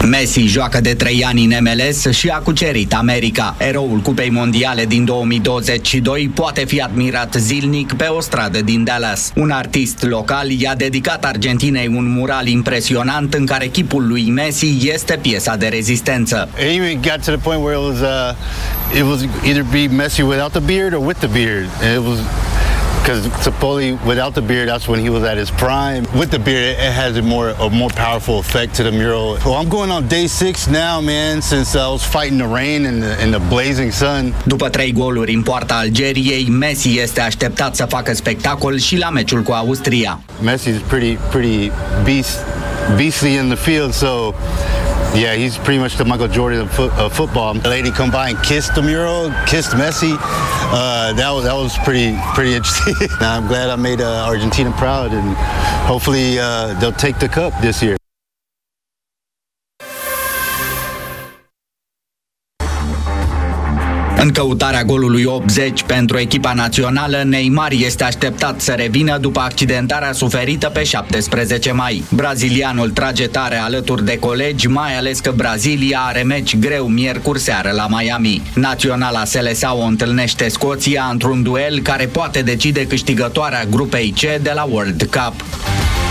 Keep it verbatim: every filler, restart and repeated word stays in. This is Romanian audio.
Messi joacă de trei ani în M L S și a cucerit America. Eroul Cupei Mondiale din două mii douăzeci și doi poate fi admirat zilnic pe o stradă din Dallas. Un artist local i-a dedicat Argentinei un mural impresionant în care chipul lui Messi este piesa de rezistență. It even got to the point where it was uh, it was either be Messi without the beard or with the beard. It was because supposedly without the beard, that's when he was at his prime. With the beard, it has a more a more powerful effect to the mural. Well, I'm going on day six now, man, since I was fighting the rain and the, and the blazing sun. După trei goluri în poarta Algeriei, Messi este așteptat să facă spectacol și la meciul cu Austria. Messi is pretty pretty beast beastly in the field, so yeah, he's pretty much the Michael Jordan of, fo- of football. The lady come by and kissed the mural, kissed Messi. Uh, that was that was pretty pretty interesting. I'm glad I made uh, Argentina proud, and hopefully uh, they'll take the cup this year. În căutarea golului optzeci pentru echipa națională, Neymar este așteptat să revină după accidentarea suferită pe șaptesprezece mai. Brazilianul trage tare alături de colegi, mai ales că Brazilia are meci greu miercuri seară la Miami. Naționala S L S A o întâlnește Scoția într-un duel care poate decide câștigătoarea grupei C de la World Cup.